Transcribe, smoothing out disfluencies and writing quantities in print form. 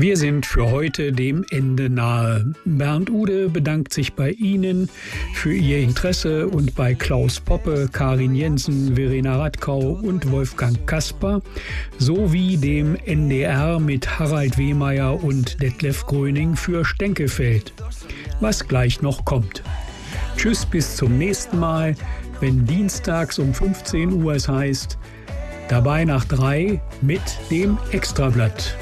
Wir sind für heute dem Ende nahe. Bernd Ude bedankt sich bei Ihnen für Ihr Interesse und bei Klaus Poppe, Karin Jensen, Verena Radkau und Wolfgang Kasper sowie dem NDR mit Harald Wehmeier und Detlef Gröning für Stenkefeld, was gleich noch kommt. Tschüss, bis zum nächsten Mal, wenn dienstags um 15 Uhr es heißt, dabei nach 3 mit dem Extrablatt.